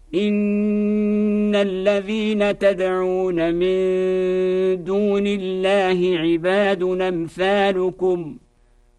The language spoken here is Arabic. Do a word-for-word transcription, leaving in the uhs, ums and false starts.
إن الذين تدعون من دون الله عباد أمثالكم